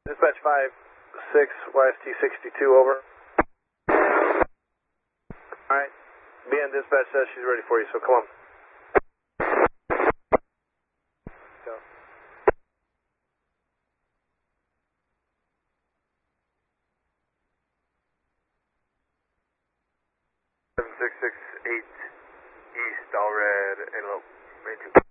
Dispatch 5-6, YST 62, over. Alright, BN dispatch says she's ready for you, so come on. Go. 7668 East, all red, antelope, main 2.